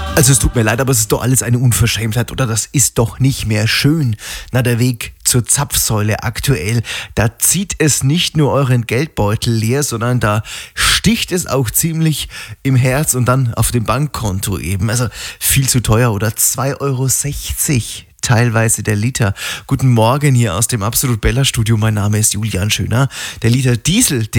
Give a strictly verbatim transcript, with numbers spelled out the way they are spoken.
Also es tut mir leid, aber es ist doch alles eine Unverschämtheit, oder? Das ist doch nicht mehr schön. Na, der Weg zur Zapfsäule aktuell, da zieht es nicht nur euren Geldbeutel leer, sondern da sticht es auch ziemlich im Herz und dann auf dem Bankkonto eben. Also viel zu teuer, oder? zwei Euro sechzig teilweise der Liter. Guten Morgen hier aus dem Absolut Bella Studio. Mein Name ist Julian Schöner. Der Liter Diesel,